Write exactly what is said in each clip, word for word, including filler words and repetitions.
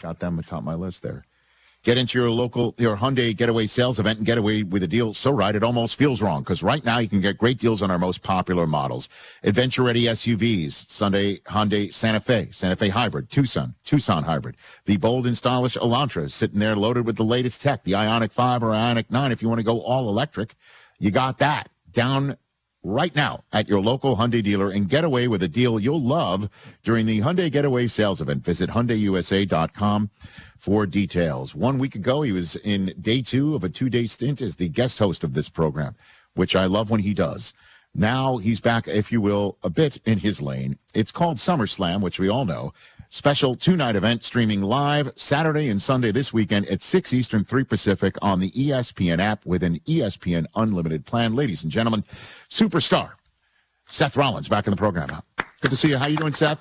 got them atop my list there. Get into your local, your Hyundai Getaway sales event and get away with a deal so right it almost feels wrong. Because right now you can get great deals on our most popular models. Adventure-ready S U Vs, Sunday Hyundai Santa Fe, Santa Fe Hybrid, Tucson, Tucson Hybrid. The bold and stylish Elantra sitting there loaded with the latest tech, the Ioniq five or Ioniq nine. If you want to go all electric, you got that. Down right now at your local Hyundai dealer and get away with a deal you'll love during the Hyundai Getaway sales event. Visit Hyundai U S A dot com for details. One week ago, he was in day two of a two-day stint as the guest host of this program, which I love when he does. Now he's back, if you will, a bit in his lane. It's called SummerSlam, which we all know. Special two-night event streaming live Saturday and Sunday this weekend at six Eastern, three Pacific on the E S P N app with an E S P N Unlimited plan. Ladies and gentlemen, superstar Seth Rollins back in the program. Good to see you. How you doing, Seth?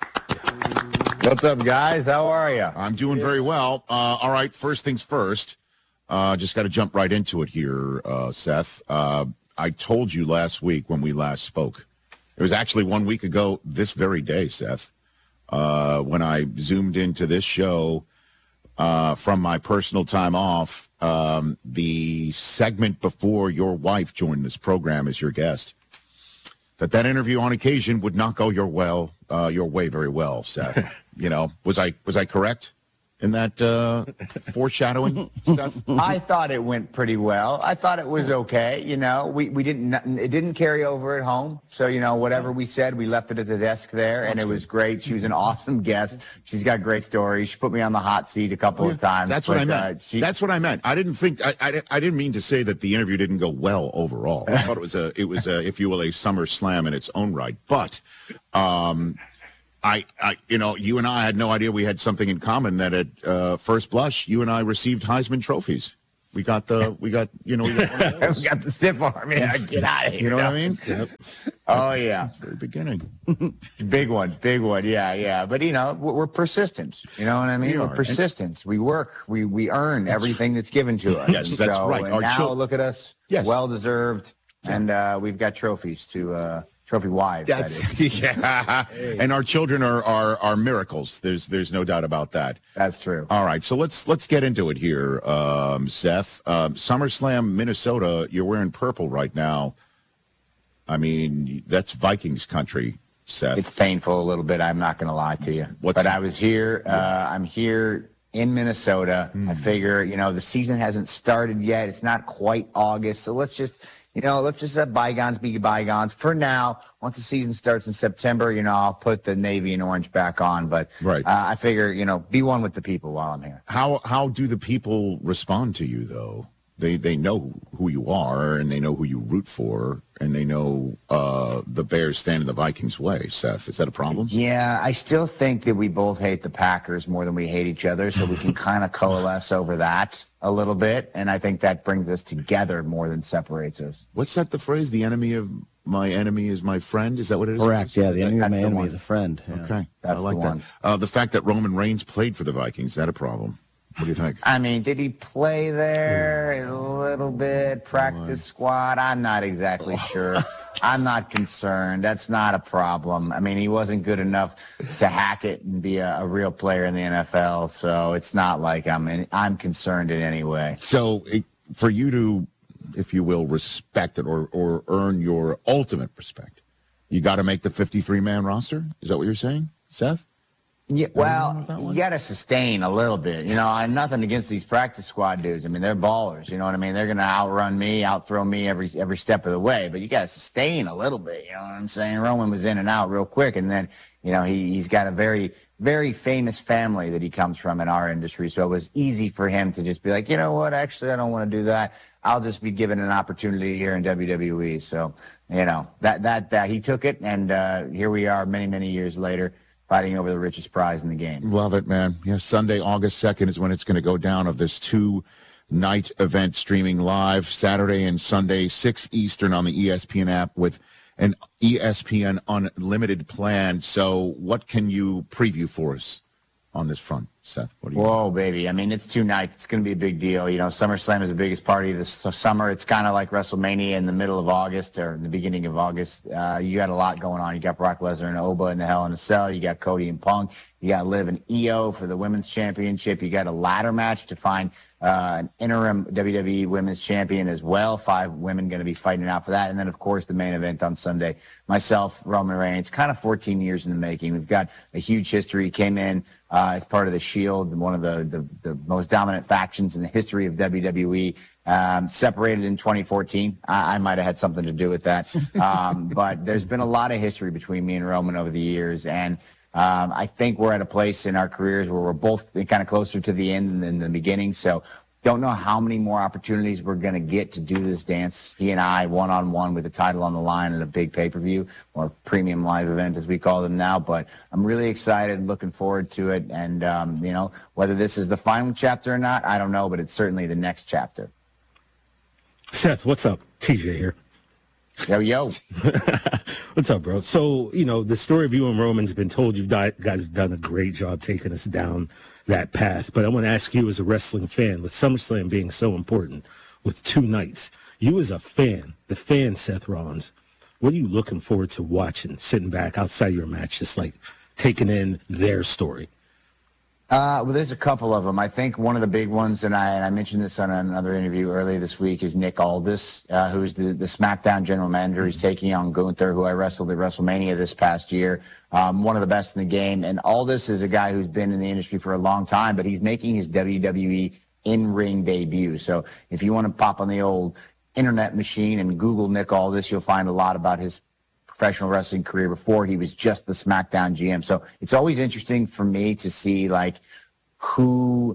What's up, guys? How are you? I'm doing very well. Uh, all right, first things first. Uh, just got to jump right into it here, uh, Seth. Uh, I told you last week when we last spoke. It was actually one week ago this very day, Seth, uh, when I zoomed into this show uh, from my personal time off, um, the segment before your wife joined this program as your guest. That that interview on occasion would not go your well, uh, your way very well, Seth. You know, was I was I correct in that uh, foreshadowing, Seth? I thought it went pretty well. I thought it was okay. You know, we, we didn't it didn't carry over at home. So, you know, whatever we said, we left it at the desk there, and it was great. She was an awesome guest. She's got great stories. She put me on the hot seat a couple of times. That's what but, I meant. Uh, she, That's what I meant. I didn't think I, I I didn't mean to say that the interview didn't go well overall. I thought it was a it was a, if you will, a summer slam in its own right. But um I, I, you know, you and I had no idea we had something in common that at uh, first blush, you and I received Heisman trophies. We got the, we got, you know, we got, one of those. we got the stiff arm. Yeah, get out of here. You know what I mean? Yep. Oh, yeah. Very beginning. Big one, big one. Yeah, yeah. But, you know, we're, we're persistent. You know what I mean? We we're persistent. We work. We we earn everything that's given to us. Yes, that's so, right. And Our now, chil- look at us. Yes. Well-deserved. And uh, we've got trophies to uh, trophy wives. That's that is. yeah. Hey. And our children are, are are miracles. There's there's no doubt about that. That's true. All right, so let's let's get into it here, um, Seth. Um, SummerSlam, Minnesota. You're wearing purple right now. I mean, that's Vikings country, Seth. It's painful a little bit. I'm not going to lie to you. What's but that? I was here. Uh, I'm here in Minnesota. Mm. I figure, you know, the season hasn't started yet. It's not quite August, so let's just. You know, let's just let bygones be bygones. For now, once the season starts in September, you know, I'll put the navy and orange back on. But right. uh, I figure, you know, be one with the people while I'm here. How how do the people respond to you, though? They they know who you are, and they know who you root for, and they know uh, the Bears stand in the Vikings' way. Seth, is that a problem? Yeah, I still think that we both hate the Packers more than we hate each other, so we can kind of coalesce over that a little bit, and I think that brings us together more than separates us. What's that, the phrase, the enemy of my enemy is my friend? Is that what it is? Correct, yeah, the enemy That's of my the enemy one. is a friend. Yeah. Okay, That's I like the that. one. Uh, the fact that Roman Reigns played for the Vikings, is that a problem? What do you think? I mean, did he play there a little bit, practice squad? I'm not exactly sure. I'm not concerned. That's not a problem. I mean, he wasn't good enough to hack it and be a, a real player in the N F L, so it's not like I'm in, I'm concerned in any way. So it, for you to, if you will, respect it or, or earn your ultimate respect, you got to make the fifty-three man roster? Is that what you're saying, Seth? Yeah, well, you got to sustain a little bit. You know, I'm nothing against these practice squad dudes. I mean, they're ballers. You know what I mean? They're going to outrun me, outthrow me every every step of the way. But you got to sustain a little bit. You know what I'm saying? Roman was in and out real quick, and then you know he he's got a very very famous family that he comes from in our industry. So it was easy for him to just be like, you know what? Actually, I don't want to do that. I'll just be given an opportunity here in W W E. So you know that that that he took it, and uh, here we are, many many years later, fighting over the richest prize in the game. Love it, man. Yes, Sunday, August second is when it's going to go down of this two-night event streaming live, Saturday and Sunday, six Eastern on the E S P N app with an E S P N Unlimited plan. So what can you preview for us on this front? Seth? What do you Whoa, baby. I mean, it's two nights. It's going to be a big deal. You know, SummerSlam is the biggest party of this summer. It's kind of like WrestleMania in the middle of August or in the beginning of August. Uh, you got a lot going on. You got Brock Lesnar and Oba in the Hell in a Cell. You got Cody and Punk. You got Liv and E O for the Women's Championship. You got a ladder match to find uh, an interim W W E Women's Champion as well. Five women going to be fighting out for that. And then, of course, the main event on Sunday. Myself, Roman Reigns, kind of fourteen years in the making. We've got a huge history. Came in uh, as part of the Shield, one of the, the, the most dominant factions in the history of W W E. Um, separated in twenty fourteen. I, I might have had something to do with that. Um, but there's been a lot of history between me and Roman over the years. And um, I think we're at a place in our careers where we're both kind of closer to the end than the beginning. So don't know how many more opportunities we're going to get to do this dance. He and I, one-on-one with the title on the line at a big pay-per-view or premium live event, as we call them now. But I'm really excited, looking forward to it. And, um, you know, whether this is the final chapter or not, I don't know, but it's certainly the next chapter. Seth, what's up? T J here. Yo, yo. What's up, bro? So, you know, the story of you and Roman's been told. You guys have done a great job taking us down that path. But I want to ask you as a wrestling fan, with SummerSlam being so important, with two nights, you as a fan, the fan Seth Rollins, what are you looking forward to watching, sitting back outside your match, just like taking in their story? Uh, well, there's a couple of them. I think one of the big ones, and I, and I mentioned this on another interview earlier this week, is Nick Aldis, uh, who's the, the SmackDown general manager. He's taking on Gunther, who I wrestled at WrestleMania this past year. Um, one of the best in the game. And Aldis is a guy who's been in the industry for a long time, but he's making his W W E in-ring debut. So if you want to pop on the old internet machine and Google Nick Aldis, you'll find a lot about his professional wrestling career before he was just the SmackDown G M. So it's always interesting for me to see like who,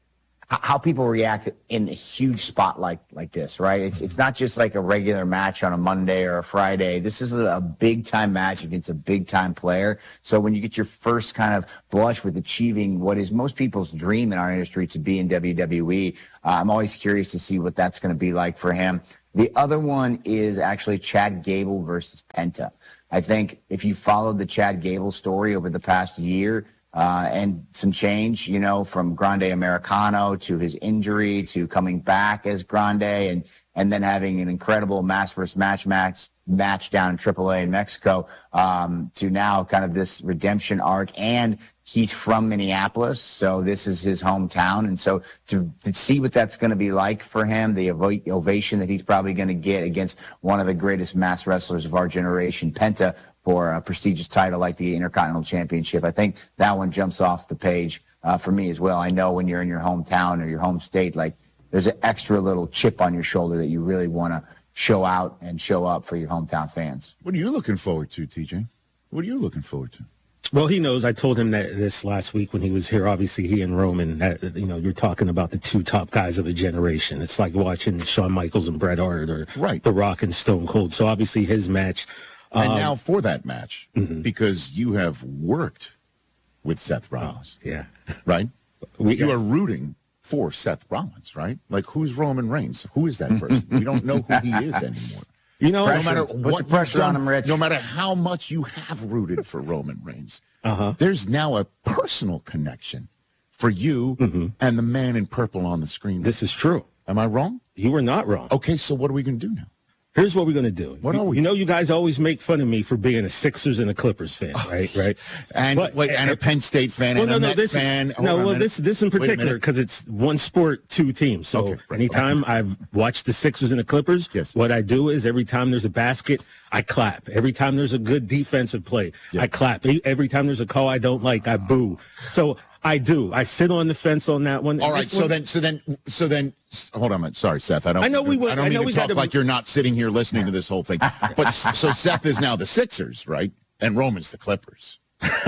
how people react in a huge spot like, like this, right? It's, it's not just like a regular match on a Monday or a Friday. This is a, a big time match against a big time player. So when you get your first kind of blush with achieving what is most people's dream in our industry to be in W W E, uh, I'm always curious to see what that's going to be like for him. The other one is actually Chad Gable versus Penta. I think if you followed the Chad Gable story over the past year uh, and some change, you know, from Grande Americano to his injury to coming back as Grande and, and then having an incredible mass versus match match, match down in triple A in Mexico um, to now kind of this redemption arc. And he's from Minneapolis, so this is his hometown. And so to, to see what that's going to be like for him, the ov- ovation that he's probably going to get against one of the greatest mass wrestlers of our generation, Penta, for a prestigious title like the Intercontinental Championship, I think that one jumps off the page uh, for me as well. I know when you're in your hometown or your home state, like there's an extra little chip on your shoulder that you really want to show out and show up for your hometown fans. What are you looking forward to, T J? What are you looking forward to? Well, he knows. I told him that this last week when he was here. Obviously, he and Roman, that, you know, you're talking about the two top guys of a generation. It's like watching Shawn Michaels and Bret Hart or right. The Rock and Stone Cold. So obviously his match. And um, now for that match, mm-hmm. because you have worked with Seth Rollins. Oh, yeah. Right? We, you are rooting for Seth Rollins, right? Like, who's Roman Reigns? Who is that person? We don't know who he is anymore. You know, no matter Put what the pressure done, on him, Rich. No matter how much you have rooted for Roman Reigns, uh-huh. there's now a personal connection for you mm-hmm. and the man in purple on the screen. This is true. Am I wrong? You were not wrong. Okay, so what are we going to do now? Here's what we're going to do. What you, are we? You know, you guys always make fun of me for being a Sixers and a Clippers fan, right? Right. And but, wait, and a Penn State fan well, and no, a no, Met this, fan. Hold No, on a well, minute. this this in Wait a particular minute. because it's one sport, two teams. So Okay, right, anytime okay. I've watched the Sixers and the Clippers, Yes. what I do is every time there's a basket, I clap. Every time there's a good defensive play, Yeah. I clap. Every time there's a call I don't like, I boo. So I do. I sit on the fence on that one. All And right, this so one- then, so then, so then, hold on a minute. Sorry, Seth. I don't. I know we would- I don't I mean know to we talk gotta- like you're not sitting here listening to this whole thing. But s- so Seth is now the Sixers, right? And Roman's the Clippers,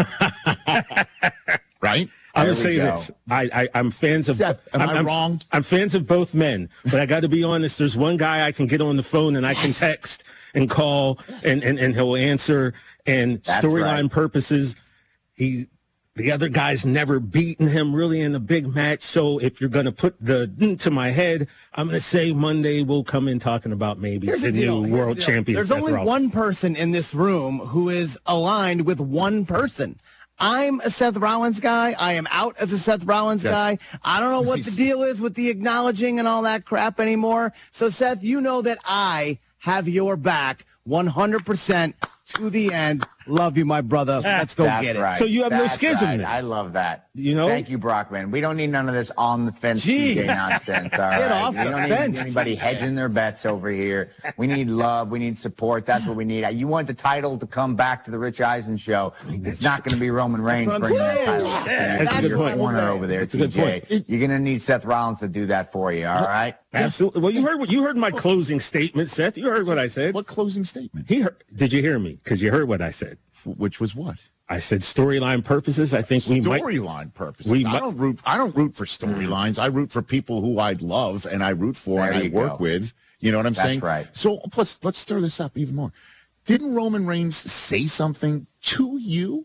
right? I'm There gonna say we go. this. I, I I'm fans of. Seth, am I'm, I I'm- wrong? I'm fans of both men, but I got to be honest. There's one guy I can get on the phone and I can Yes. text and call and and, and he'll answer. And That's storyline right. purposes, he. The other guy's never beaten him really in a big match. So if you're going to put the mm to my head, I'm going to say Monday we'll come in talking about maybe Here's the the deal. new Here's world the deal. champion. There's Seth only Rollins. one person in this room who is aligned with one person. I'm a Seth Rollins guy. I am out as a Seth Rollins Yes. guy. I don't know what the deal is with the acknowledging and all that crap anymore. So, Seth, you know that I have your back one hundred percent to the end. Love you, my brother. Let's go That's get it. right. So you have no That's schism right. then. I love that. You know? Thank you, Brockman. We don't need none of this on the fence Jeez. T J nonsense. All right. Get off we the don't fence, need anybody T J. hedging their bets over here. We need love. We need support. That's what we need. You want the title to come back to the Rich Eisen show. It's not going to be Roman Reigns what I'm bringing that saying. title. Yeah, to that's a your good point. corner That's over there, a T good J. point. You're going to need Seth Rollins to do that for you. All right. Absolutely. Well, you heard what you heard my closing statement, Seth. You heard what I said. What closing statement? He heard, did you hear me? Because you heard what I said. Which was what? I said storyline purposes. I think we might. Storyline purposes. we I might- don't root. I don't root for storylines. I root for people who I love and I root for There and I you work go. with. You know what I'm That's saying? right. So plus, let's stir this up even more. Didn't Roman Reigns say something to you?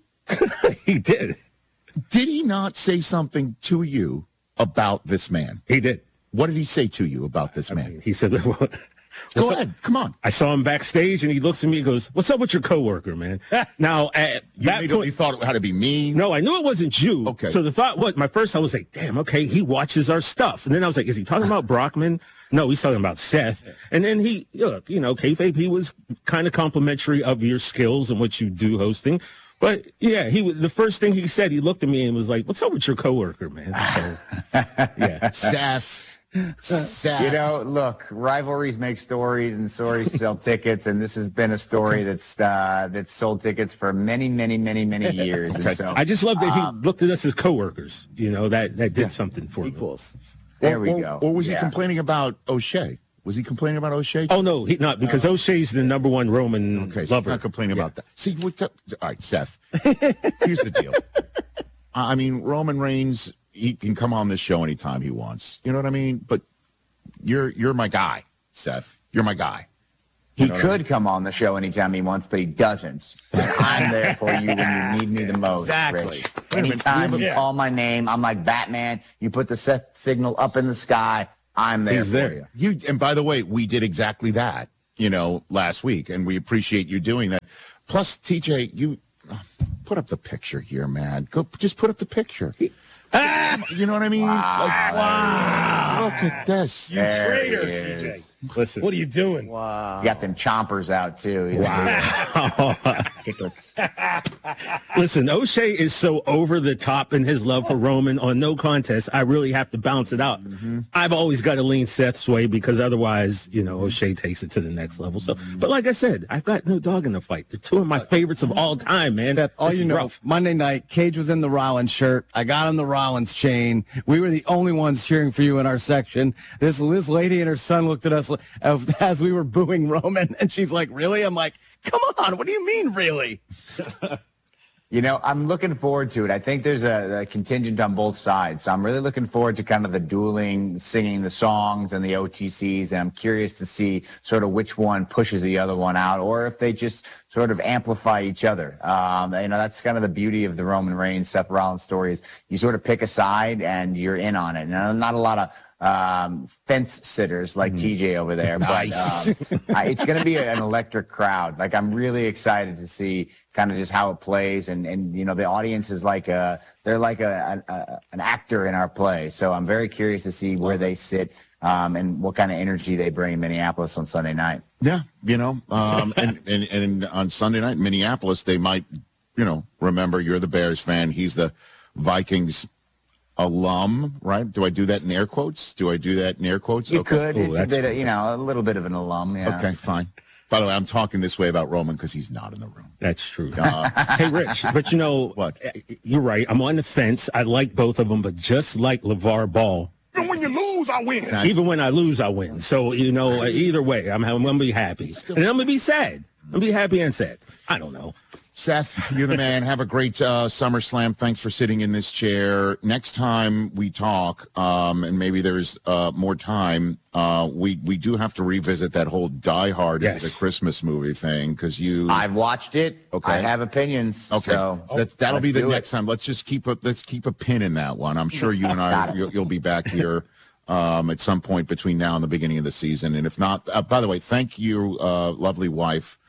He did. Did he not say something to you about this man? He did. What did he say to you about this man? He said, well, Go what's up- ahead. Come on. I saw him backstage and he looks at me and goes, "What's up with your coworker, man?" Now, at You that immediately point, thought it had to be me. no, I knew it wasn't you. Okay. So the thought, what, my first, I was like, damn, okay, he watches our stuff. And then I was like, is he talking about Brockman? No, he's talking about Seth. And then he, look, you know, kayfabe, he was kind of complimentary of your skills and what you do hosting. But yeah, he was, the first thing he said, he looked at me and was like, "What's up with your coworker, man?" So, yeah. Seth. Seth. You know, look, rivalries make stories and stories sell tickets, and this has been a story that's uh, that's sold tickets for many, many, many, many years. And so, I just love that um, he looked at us as coworkers. You know, that that did something for me. Equals. there or, we or- go. Or was he Yeah. complaining about O'Shea? Was he complaining about O'Shea? Oh no, he not because O'Shea's the number one Roman Okay, so lover. not complaining Yeah. about that. See, what the, all right, Seth. Here's the deal. I mean, Roman Reigns, he can come on this show anytime he wants. You know what I mean? But you're you're my guy, Seth. You're my guy. He know what I could come on the show anytime he wants, but he doesn't. And I'm there for you when you need me the most, Exactly. Rich. a minute, Anytime we have you a- call my name, I'm like Batman. You put the Seth signal up in the sky, I'm there He's for there. you. You and by the way, we did exactly that, you know, last week, and we appreciate you doing that. Plus, T J, you uh, put up the picture here, man. Go, just put up the picture. You know what I mean? Like, wow! Look at this. You There traitor, he T J. is. Listen, What are you doing? You got them chompers out, too. Wow. Chicklets. listen. O'Shea is so over the top in his love for Roman on No Contest. I really have to bounce it out. Mm-hmm. I've always got to lean Seth's way because otherwise, you know, O'Shea takes it to the next level. So, but like I said, I've got no dog in the fight. They're two of my favorites of all time, man. Seth, all This you is know, rough. Monday night, Cage was in the Rollins shirt. I got him the Rollins chain. We were the only ones cheering for you in our section. This this lady and her son looked at us as, as we were booing Roman, and she's like, "Really?" I'm like, "Come on, what do you mean, really?" You know, I'm looking forward to it. I think there's a, a contingent on both sides. So I'm really looking forward to kind of the dueling, singing the songs and the O T Cs. And I'm curious to see sort of which one pushes the other one out or if they just sort of amplify each other. Um, you know, that's kind of the beauty of the Roman Reigns, Seth Rollins story is you sort of pick a side and you're in on it. And not a lot of um, fence sitters like T J over there, Nice. but um, I, it's going to be an electric crowd. Like I'm really excited to see kind of just how it plays, and and you know the audience is like a they're like a, a, a an actor in our play. So I'm very curious to see where they sit um, and what kind of energy they bring in Minneapolis on Sunday night. Yeah, you know, um, and, and and on Sunday night in Minneapolis, they might, you know, remember you're the Bears fan. He's the Vikings alum, right? Do I do that in air quotes? Do I do that in air quotes? You Okay. could, Ooh, it's a that's bit, of, fun. you know, a little bit of an alum. Yeah. Okay, fine. By the way, I'm talking this way about Roman because he's not in the room. That's true. hey, Rich, but you know, What? You're right. I'm on the fence. I like both of them, but just like LeVar Ball, And when you lose, I win. even when I lose, I win. So, you know, either way, I'm, I'm going to be happy. And I'm going to be sad. I'm going to be happy and sad. I don't know. Seth, you're the man. Have a great uh, SummerSlam. Thanks for sitting in this chair. Next time we talk, um, and maybe there's uh, more time, uh, we we do have to revisit that whole Die Hard Yes. the Christmas movie thing because you. I've watched it. Okay. I have opinions. Okay, So that, that'll let's be the do it. next time. Let's just keep a let's keep a pin in that one. I'm sure you and Got I it. you'll, you'll be back here um, at some point between now and the beginning of the season. And if not, uh, by the way, thank you, uh, lovely wife.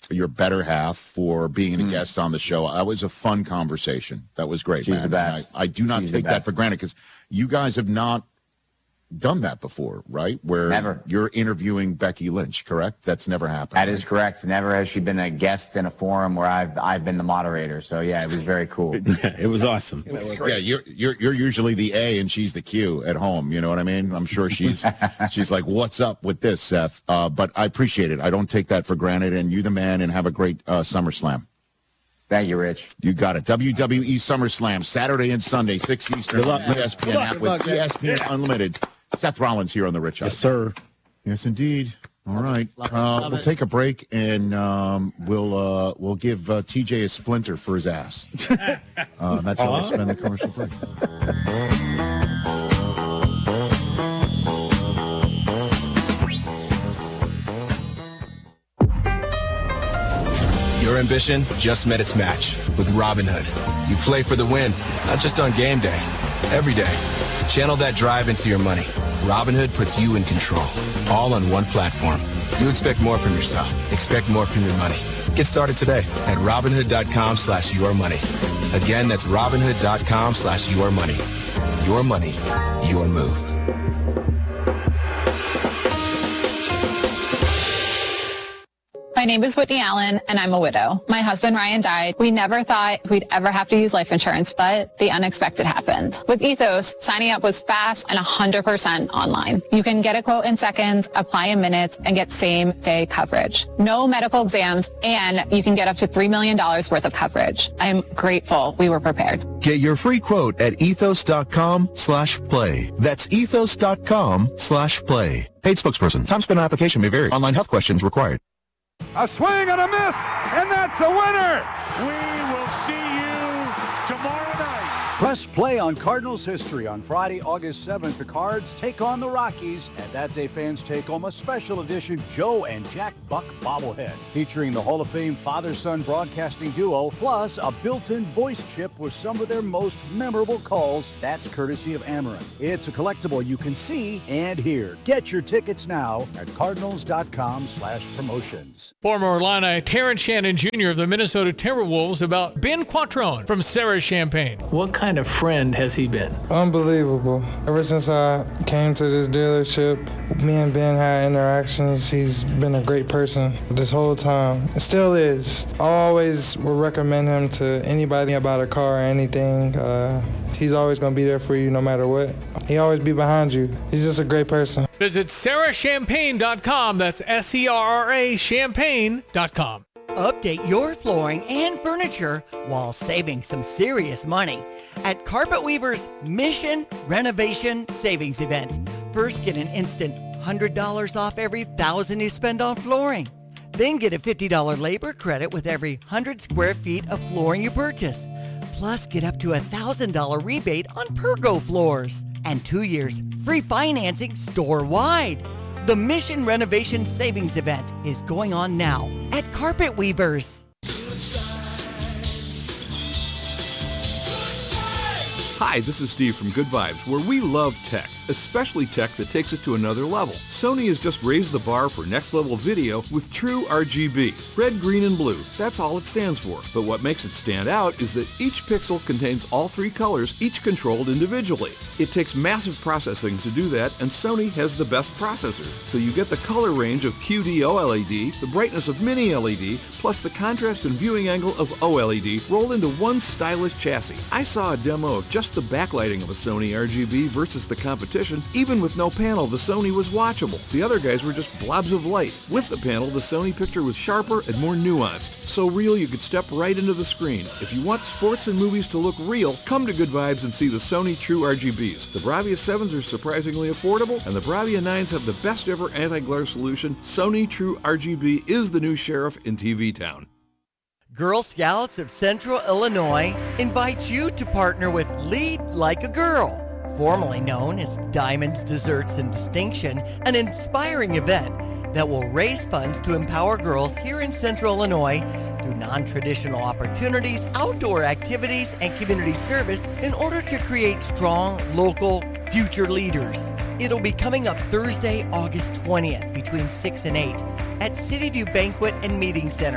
your better half, for being a mm. guest on the show. That was a fun conversation. That was great, She's man. the best. I, I do not She's take that for granted, because you guys have not done that before, right? Where never. You're interviewing Becky Lynch, correct? That's never happened. That right? is correct. Never has she been a guest in a forum where I've I've been the moderator. So yeah, it was very cool. It was awesome. It was yeah, you're you're you're usually the A and she's the Q at home. You know what I mean? I'm sure she's she's like, "What's up with this, Seth?" Uh, but I appreciate it. I don't take that for granted. And you, the man, and have a great uh, SummerSlam. Thank you, Rich. You got it. W W E SummerSlam, Saturday and Sunday, six Eastern, Good luck, E S P N app with E S P N Unlimited. Seth Rollins here on the Rich Hour. Yes, sir. Yes, indeed. All right. Uh, we'll take a break, and um, we'll uh, we'll give uh, T J a splinter for his ass. Uh, that's how we spend the commercial break. Your ambition just met its match with Robinhood. You play for the win, not just on game day, every day. Channel that drive into your money. Robinhood puts you in control, all on one platform. You expect more from yourself. Expect more from your money. Get started today at Robinhood.com slash your money. Again, that's Robinhood.com slash your money. Your money, your move. My name is Whitney Allen, and I'm a widow. My husband, Ryan, died. We never thought we'd ever have to use life insurance, but the unexpected happened. With Ethos, signing up was fast and one hundred percent online. You can get a quote in seconds, apply in minutes, and get same-day coverage. No medical exams, and you can get up to three million dollars worth of coverage. I'm grateful we were prepared. Get your free quote at ethos.com slash play. That's ethos.com slash play. Paid spokesperson. Time spent on application may vary. Online health questions required. A swing and a miss, and that's a winner. We will see you tomorrow night. Press play on Cardinals history on Friday, August seventh. The Cards take on the Rockies, and that day fans take home a special edition Joe and Jack Buck bobblehead featuring the Hall of Fame father-son broadcasting duo, plus a built-in voice chip with some of their most memorable calls. That's courtesy of Amarin. It's a collectible you can see and hear. Get your tickets now at cardinals.com slash promotions. Former Illini Terrence Shannon Junior of the Minnesota Timberwolves about Ben Quattrone from Sarah Champagne. What kind of friend has he been? Unbelievable. Ever since I came to this dealership, me and Ben had interactions. He's been a great person this whole time. It still is. I always would recommend him to anybody about a car or anything. Uh, he's always going to be there for you no matter what. He always be behind you. He's just a great person. Visit sarah champagne dot com. That's S E R R A champagne dot com. Update your flooring and furniture while saving some serious money at Carpet Weaver's Mission Renovation Savings Event. First, get an instant one hundred dollars off every one thousand dollars you spend on flooring. Then get a fifty dollars labor credit with every one hundred square feet of flooring you purchase. Plus, get up to a one thousand dollars rebate on Pergo floors. And two years free financing store-wide. The Mission Renovation Savings Event is going on now at Carpet Weavers. Hi, this is Steve from Good Vibes, where we love tech, especially tech that takes it to another level. Sony has just raised the bar for next-level video with True R G B. Red, green, and blue. That's all it stands for. But what makes it stand out is that each pixel contains all three colors, each controlled individually. It takes massive processing to do that, and Sony has the best processors. So you get the color range of Q D O L E D, the brightness of Mini L E D, plus the contrast and viewing angle of O L E D rolled into one stylish chassis. I saw a demo of just the backlighting of a Sony R G B versus the competition. Even with no panel, the Sony was watchable. The other guys were just blobs of light. With the panel, the Sony picture was sharper and more nuanced. So real you could step right into the screen. If you want sports and movies to look real, come to Good Vibes and see the Sony True R G Bs. The Bravia sevens are surprisingly affordable, and the Bravia nines have the best ever anti-glare solution. Sony True R G B is the new sheriff in T V Town. Girl Scouts of Central Illinois invites you to partner with Lead Like a Girl, formerly known as Diamonds, Desserts, and Distinction, an inspiring event that will raise funds to empower girls here in Central Illinois through non-traditional opportunities, outdoor activities, and community service in order to create strong, local, future leaders. It'll be coming up Thursday, August twentieth between six and eight at City View Banquet and Meeting Center,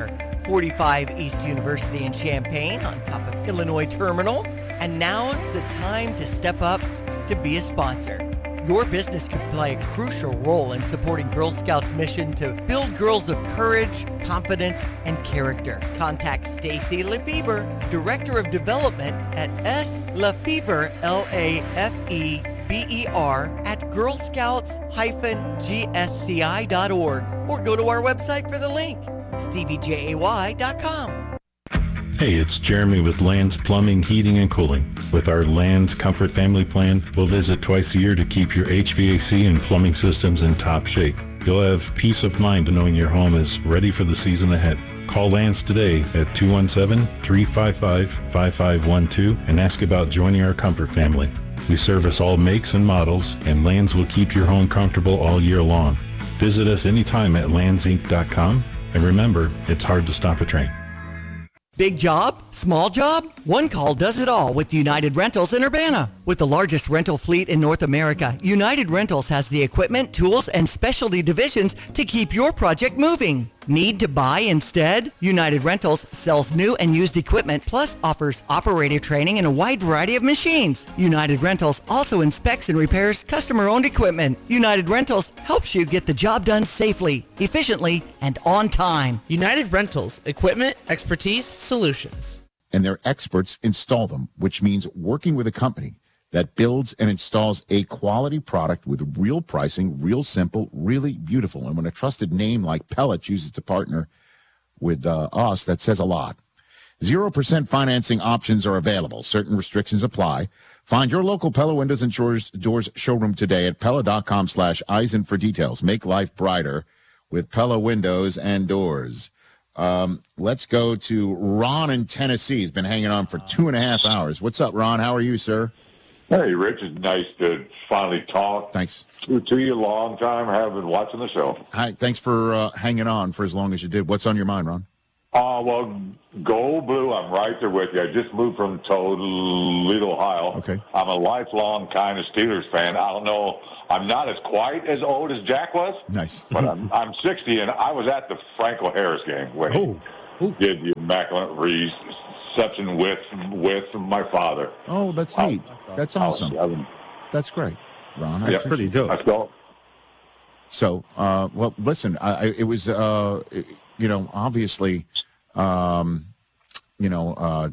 forty-five East University in Champaign on top of Illinois Terminal. And now's the time to step up to be a sponsor. Your business could play a crucial role in supporting Girl Scouts' mission to build girls of courage, confidence, and character. Contact Stacy Lefever, Director of Development at S. Lefever, L A F E B E R, at girl scouts dash G S C I dot org, or go to our website for the link, stevie jay dot com. Hey, it's Jeremy with Land's Plumbing, Heating, and Cooling. With our Land's Comfort Family Plan, we'll visit twice a year to keep your H V A C and plumbing systems in top shape. You'll have peace of mind knowing your home is ready for the season ahead. Call Land's today at two one seven, three five five, five five one two and ask about joining our Comfort Family. We service all makes and models, and Land's will keep your home comfortable all year long. Visit us anytime at lands inc dot com, and remember, it's hard to stop a train. Big job? Small job? One call does it all with United Rentals in Urbana. With the largest rental fleet in North America, United Rentals has the equipment, tools, and specialty divisions to keep your project moving. Need to buy instead? United Rentals sells new and used equipment, plus offers operator training and a wide variety of machines. United Rentals also inspects and repairs customer-owned equipment. United Rentals helps you get the job done safely, efficiently, and on time. United Rentals, equipment, expertise, solutions. And their experts install them, which means working with a company that builds and installs a quality product with real pricing, real simple, really beautiful. And when a trusted name like Pellet chooses to partner with uh, us, that says a lot. zero percent financing options are available. Certain restrictions apply. Find your local Pella Windows and Doors, Doors showroom today at Pella.com slash Eisen for details. Make life brighter with Pella Windows and Doors. Um, let's go to Ron in Tennessee. He's been hanging on for two and a half hours. What's up, Ron? How are you, sir? Hey, Rich, it's nice to finally talk. Thanks. To, to you, long time. Have been watching the show. Hi, thanks for uh, hanging on for as long as you did. What's on your mind, Ron? Uh, well, go blue. I'm right there with you. I just moved from Toledo, Ohio. Okay. I'm a lifelong kind of Steelers fan. I don't know. I'm not as quite as old as Jack was. Nice. But I'm I'm sixty, and I was at the Franco Harris game when oh. he did the immaculate reception with with my father. Oh, that's neat. That's awesome. I was, that's great, Ron. That's yeah. pretty dope. Let's go. So, uh, well, listen, I, I, it was, uh, you know, obviously, um, you know, uh,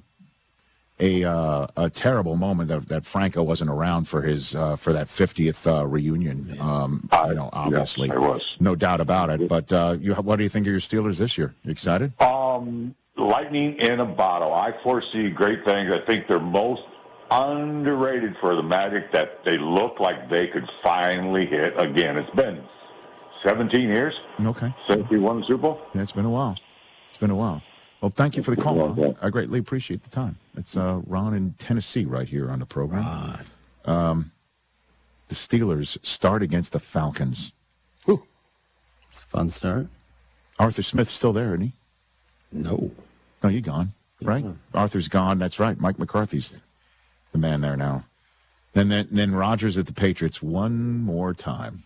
a uh, a terrible moment that, that Franco wasn't around for his uh, for that fiftieth uh, reunion. Um, I know, obviously, yes, I was. No doubt about it. But uh, you, what do you think of your Steelers this year? You excited? Um, lightning in a bottle. I foresee great things. I think they're most underrated for the Magic, that they look like they could finally hit again. It's been seventeen years Okay. since we won the Super Bowl. Yeah, it's been a while. It's been a while. Well, thank you for the call, Ron. I greatly appreciate the time. It's uh, Ron in Tennessee right here on the program. Um, the Steelers start against the Falcons. Ooh. It's a fun start. Arthur Smith's still there, isn't he? No. No, he's gone, right? Yeah. Arthur's gone. That's right. Mike McCarthy's the man there now. Then, then, then Rodgers at the Patriots one more time.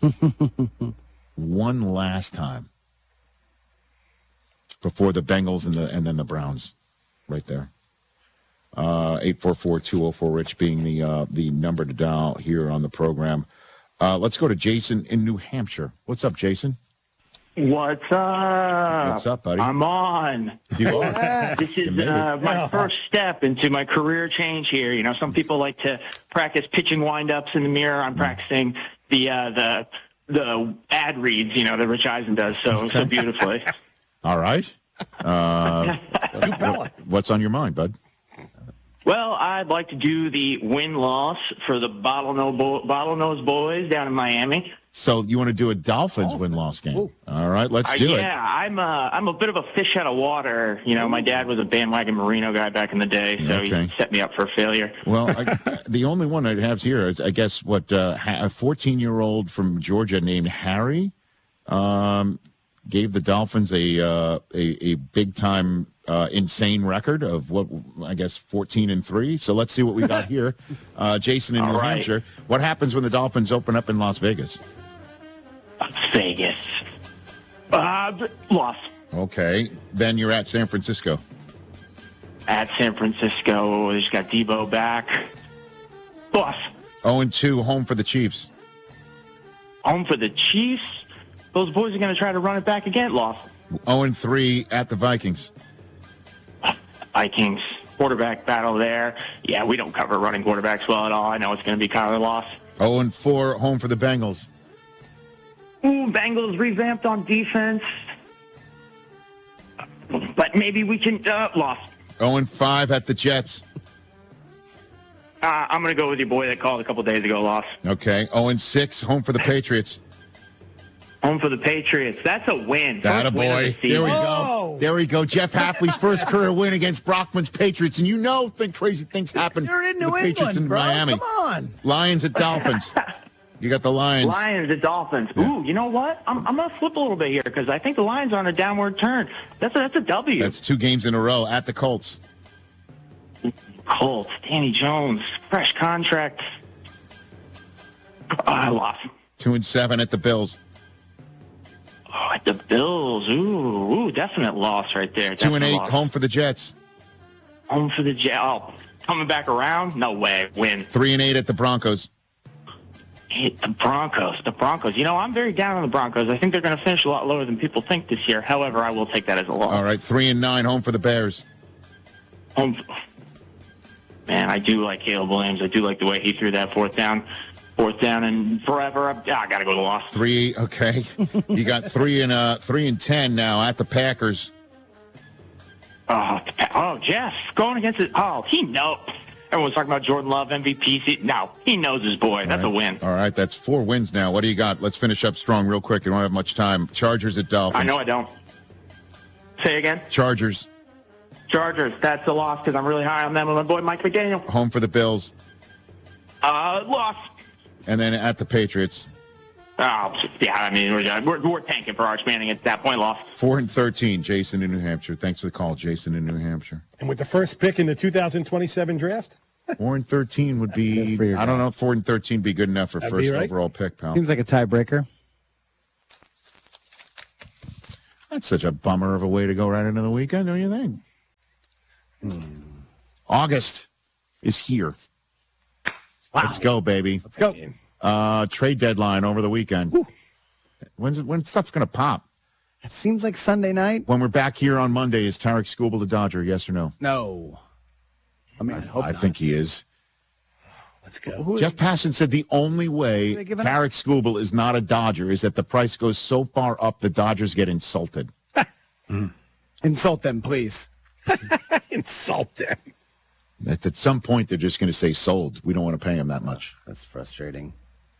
One last time. Before the Bengals and the and then the Browns, right there. Uh, eight four four, two oh four, Rich being the uh, the number to dial here on the program. Uh, let's go to Jason in New Hampshire. What's up, Jason? What's up? What's up, buddy? I'm on. You are. This is uh, my first step into my career change here. You know, some people like to practice pitching windups in the mirror. I'm practicing the uh, the the ad reads, you know, that Rich Eisen does so so beautifully. All right. Uh, what's on your mind, bud? Well, I'd like to do the win-loss for the Bottlenose Bo- Bottlenose Boys down in Miami. So you want to do a Dolphins win-loss game? Ooh. All right, let's do uh, it. Yeah, I'm a, I'm a bit of a fish out of water. You know, my dad was a bandwagon Marino guy back in the day, so Okay. he set me up for failure. Well, I, the only one I have here is, I guess, what uh, a fourteen-year-old from Georgia named Harry um, gave the Dolphins a uh, a, a big-time uh, insane record of what I guess fourteen and three. So let's see what we got here. Uh, Jason in All New right. Hampshire. What happens when the Dolphins open up in Las Vegas? Vegas. Uh, loss. Okay. Then you're at San Francisco. At San Francisco, they just got Debo back. Loss. oh and two, home for the Chiefs. Home for the Chiefs. Those boys are going to try to run it back again. Loss. oh and three at the Vikings. Vikings. Quarterback battle there. Yeah, we don't cover running quarterbacks well at all. I know it's going to be Kyler loss. oh and four, home for the Bengals. Ooh, Bengals revamped on defense. But maybe we can uh, loss. oh and five at the Jets. Uh, I'm going to go with your boy that called a couple days ago, loss. Okay. oh and six, home for the Patriots. Home for the Patriots. That's a win. That a First win of boy. the season. There we go. There we go. Jeff Hafley's first career win against Brockman's Patriots. And you know think crazy things happen. You're in to New the Patriots England, in bro. Miami. Come on. Lions at Dolphins. You got the Lions. Lions at Dolphins. Ooh, you know what? I'm, I'm going to flip a little bit here because I think the Lions are on a downward turn. That's a, that's a W. That's two games in a row at the Colts. Colts. Danny Jones. Fresh contract. Oh, I lost. Two and seven at the Bills. Oh, at the Bills. Ooh, ooh, definite loss right there. Two and Definite eight, loss. home for the Jets. Home for the Jets. Oh, coming back around? No way. Win. Three and eight at the Broncos. Hit the Broncos. The Broncos. You know, I'm very down on the Broncos. I think they're going to finish a lot lower than people think this year. However, I will take that as a loss. All right, three and nine, home for the Bears. Home. Man, I do like Caleb Williams. I do like the way he threw that fourth down. Fourth down and forever. I got to go to loss. Three, okay. You got three and uh three and ten now at the Packers. Oh, oh, Jeff going against it. Oh, he knows. Everyone's talking about Jordan Love, M V P. No, he knows his boy. That's a win. All right, that's four wins now. What do you got? Let's finish up strong real quick. You don't have much time. Chargers at Dolphins. I know I don't. Say again. Chargers. Chargers. That's a loss because I'm really high on them with my boy Mike McDaniel. Home for the Bills. Uh, loss. And then at the Patriots. Oh, yeah, I mean, we're, we're, we're tanking for Arch Manning at that point, lost. Four and thirteen, Jason in New Hampshire. Thanks for the call, Jason in New Hampshire. And with the first pick in the two thousand twenty-seven draft? Four and thirteen would be, I don't know if four and thirteen would be good enough for That'd first be right. overall pick, pal. Seems like a tiebreaker. That's such a bummer of a way to go right into the weekend, don't you think? Hmm. August is here. Wow. Let's go, baby. Let's go. Uh, trade deadline over the weekend. Woo. When's it, when stuff's going to pop? It seems like Sunday night. When we're back here on Monday, is Tarek Skubal the Dodger, yes or no? No. I mean, I, hope I not. think he is. Let's go. Who- Jeff Passan said the only way they giving Tarek Skubal is not a Dodger is that the price goes so far up the Dodgers get insulted. Insult them, please. Insult them. That at some point they're just going to say sold. We don't want to pay him that much. That's frustrating.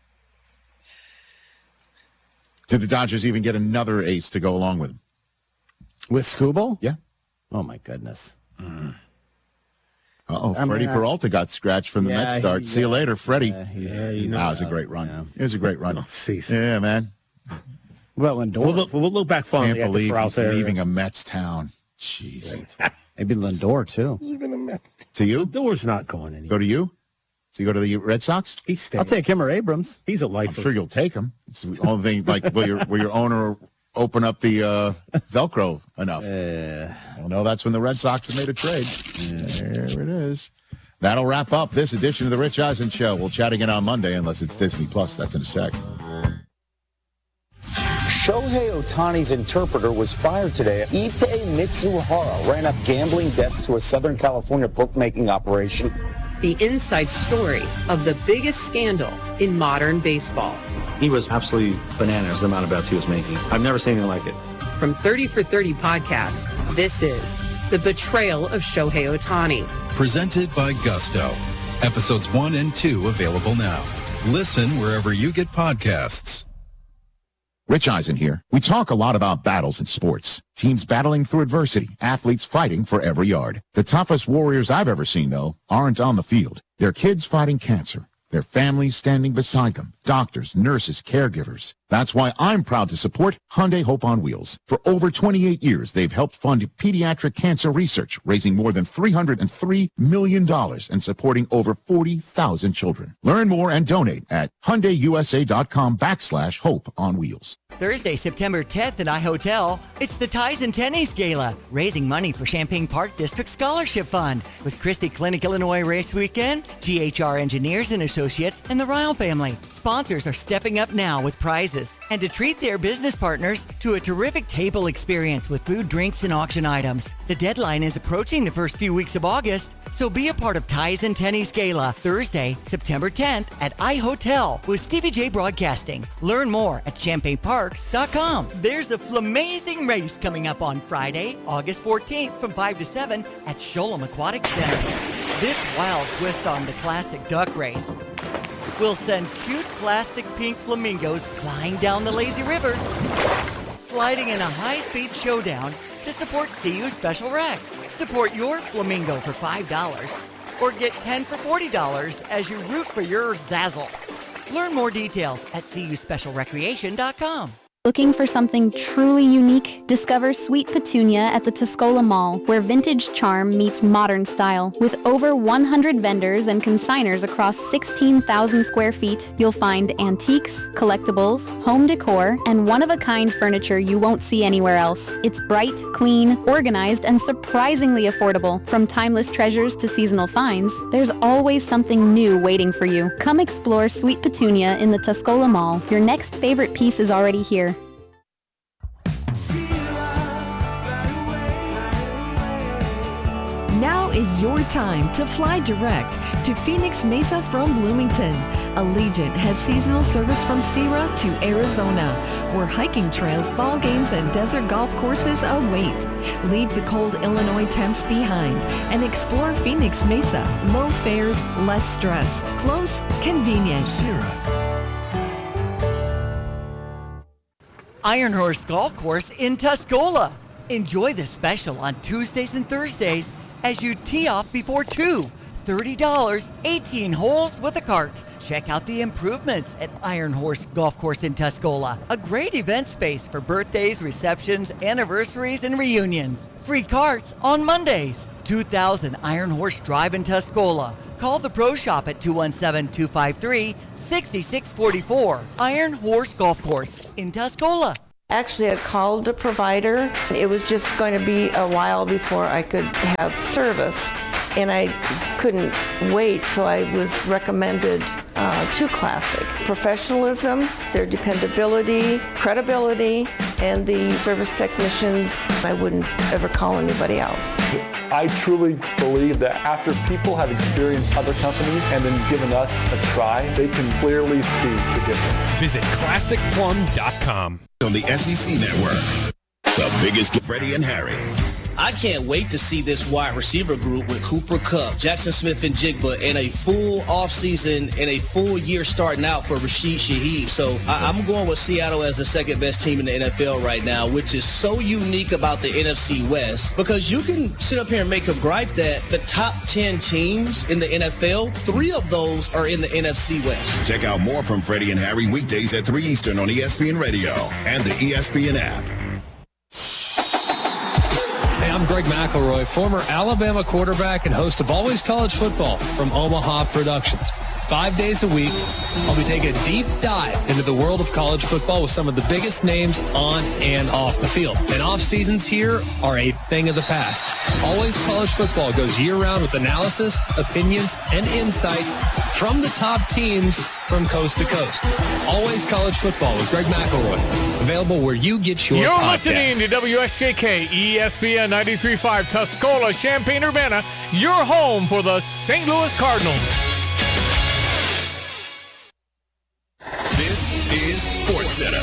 Did the Dodgers even get another ace to go along with him? With Skubal? Yeah. Oh, my goodness. Mm. Uh-oh, I mean, Freddie I- Peralta got scratched from the Yeah, Mets start. he- See you yeah. later, Freddie. Yeah, he's- that he's was a out. great run. Yeah. It was a great run. Oh, cease. Yeah, man. Well, Lindor. We'll look, we'll look back fondly Can't at the believe he's Peralta era. leaving a Mets town. Jeez. Maybe Lindor, too. Leaving a Met. To you? Door's not going anywhere. Go to you? Does he go to the Red Sox? He's staying. I'll take him or Abrams. He's a I'm lifer. sure you'll take him. It's the only thing, like, will your, will your owner open up the uh, Velcro enough? Uh, Well, no, that's when the Red Sox have made a trade. There it is. That'll wrap up this edition of the Rich Eisen Show. We'll chat again on Monday, unless it's Disney Plus. That's in a sec. Shohei Ohtani's interpreter was fired today. Ippei Mitsuhara ran up gambling debts to a Southern California bookmaking operation. The inside story of the biggest scandal in modern baseball. He was absolutely bananas, the amount of bets he was making. I've never seen anything like it. From thirty for thirty podcasts, this is The Betrayal of Shohei Ohtani. Presented by Gusto. Episodes one and two available now. Listen wherever you get podcasts. Rich Eisen here. We talk a lot about battles in sports. Teams battling through adversity, athletes fighting for every yard. The toughest warriors I've ever seen, though, aren't on the field. They're kids fighting cancer, their families standing beside them, doctors, nurses, caregivers. That's why I'm proud to support Hyundai Hope on Wheels. For over twenty-eight years, they've helped fund pediatric cancer research, raising more than three hundred three million dollars and supporting over forty thousand children. Learn more and donate at HyundaiUSA.com backslash Hope on Wheels. Thursday, September tenth at iHotel, it's the Ties and Tennies Gala, raising money for Champaign Park District Scholarship Fund with Christie Clinic Illinois Race Weekend, G H R Engineers and Associates, and the Ryle family. Sponsors are stepping up now with prizes. And to treat their business partners to a terrific table experience with food, drinks, and auction items. The deadline is approaching the first few weeks of August, so be a part of Ties and Tennies Gala Thursday, September tenth at iHotel with Stevie J Broadcasting. Learn more at champaign parks dot com. There's a flamazing race coming up on Friday, August fourteenth from five to seven at Sholem Aquatic Center. This wild twist on the classic duck race will send cute plastic pink flamingos flying down the lazy river, sliding in a high-speed showdown to support C U Special Rec. Support your flamingo for five dollars or get ten for forty dollars as you root for your Zazzle. Learn more details at C U special recreation dot com. Looking for something truly unique? Discover Sweet Petunia at the Tuscola Mall, where vintage charm meets modern style. With over one hundred vendors and consigners across sixteen thousand square feet, you'll find antiques, collectibles, home decor, and one-of-a-kind furniture you won't see anywhere else. It's bright, clean, organized, and surprisingly affordable. From timeless treasures to seasonal finds, there's always something new waiting for you. Come explore Sweet Petunia in the Tuscola Mall. Your next favorite piece is already here. Now is your time to fly direct to Phoenix Mesa from Bloomington. Allegiant has seasonal service from Sierra to Arizona, where hiking trails, ball games, and desert golf courses await. Leave the cold Illinois temps behind and explore Phoenix Mesa. Low fares, less stress. Close, convenient. Sierra. Iron Horse Golf Course in Tuscola. Enjoy the special on Tuesdays and Thursdays as you tee off before two. thirty dollars, eighteen holes with a cart. Check out the improvements at Iron Horse Golf Course in Tuscola. A great event space for birthdays, receptions, anniversaries, and reunions. Free carts on Mondays. two thousand Iron Horse Drive in Tuscola. Call the Pro Shop at two one seven, two five three, six six four four. Iron Horse Golf Course in Tuscola. Actually, I called the provider. It was just going to be a while before I could have service, and I couldn't wait, so I was recommended uh, to Classic. Professionalism, their dependability, credibility, and the service technicians, I wouldn't ever call anybody else. I truly believe that after people have experienced other companies and then given us a try, they can clearly see the difference. Visit classic plum dot com. On the S E C Network, the biggest Freddie and Harry. I can't wait to see this wide receiver group with Cooper Kupp, Jackson Smith and Jigba in a full offseason and a full year starting out for Rashid Shaheed. So I, I'm going with Seattle as the second best team in the N F L right now, which is so unique about the N F C West, because you can sit up here and make a gripe that the top ten teams in the N F L, three of those are in the N F C West. Check out more from Freddie and Harry weekdays at three Eastern on E S P N Radio and the E S P N app. I'm Greg McElroy, former Alabama quarterback and host of Always College Football from Omaha Productions. Five days a week, I'll be taking a deep dive into the world of college football with some of the biggest names on and off the field. And off seasons here are a thing of the past. Always College Football goes year-round with analysis, opinions, and insight from the top teams from coast to coast. Always College Football with Greg McElroy. Available where you get your You're podcasts. listening to W S J K E S P N ninety-three point five Tuscola, Champaign-Urbana, your home for the Saint Louis Cardinals. This is SportsCenter.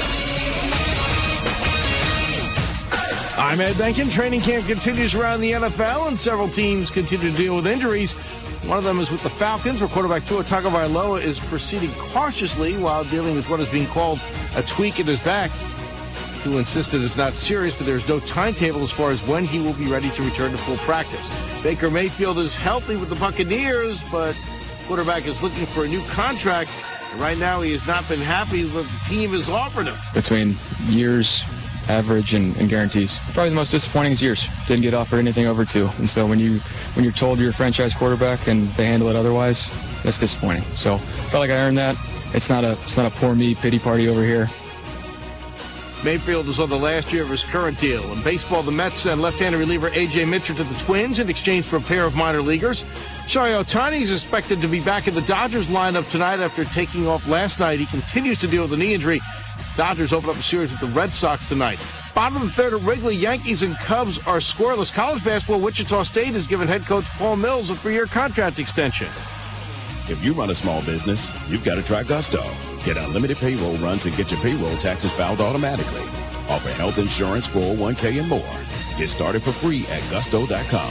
I'm Ed Benkin. Training camp continues around the N F L, and several teams continue to deal with injuries. One of them is with the Falcons, where quarterback Tua Tagovailoa is proceeding cautiously while dealing with what is being called a tweak in his back. Tua insisted it's not serious, but there's no timetable as far as when he will be ready to return to full practice. Baker Mayfield is healthy with the Buccaneers, but quarterback is looking for a new contract Right now, he has not been happy with what the team has offered him. Between years, average, and, and guarantees, probably the most disappointing is years. Didn't get offered anything over two. And so when, you, when you're told you're a franchise quarterback and they handle it otherwise, that's disappointing. So felt like I earned that. It's not a, it's not a poor me pity party over here. Mayfield is on the last year of his current deal. In baseball, the Mets send left-handed reliever A J Mitchell to the Twins in exchange for a pair of minor leaguers. Shohei Ohtani is expected to be back in the Dodgers lineup tonight after taking off last night. He continues to deal with a knee injury. Dodgers open up a series with the Red Sox tonight. Bottom of the third at Wrigley, Yankees and Cubs are scoreless. College basketball, Wichita State has given head coach Paul Mills a three-year contract extension. If you run a small business, you've got to try Gusto. Get unlimited payroll runs and get your payroll taxes filed automatically. Offer health insurance, four oh one k, and more. Get started for free at gusto dot com.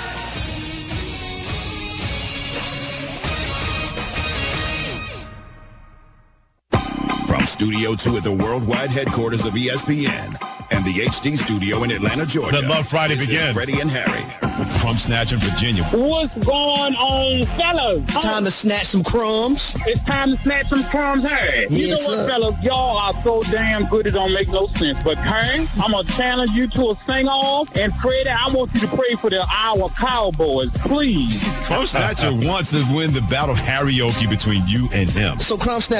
From Studio two at the worldwide headquarters of E S P N and the H D studio in Atlanta, Georgia. Let Love Friday this begin. Is Freddie and Harry. From Snatching, Virginia. What's going on, fellas? Time to snatch some crumbs. It's time to snatch some crumbs, Harry. You Yes, know what, sir. fellas? Y'all are so damn good it don't make no sense. But, Harry, I'm going to challenge you to a sing-off. And, Freddie, I want you to pray for the Iowa Cowboys, please. Crumb Snatcher wants to win the battle karaoke between you and him. So Crumb Snatcher